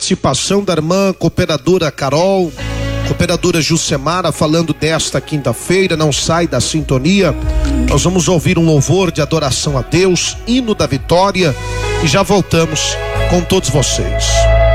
participação da irmã cooperadora Carol, cooperadora Jucemara, falando desta quinta-feira. Não sai da sintonia. Nós vamos ouvir um louvor de adoração a Deus, hino da vitória, e já voltamos com todos vocês.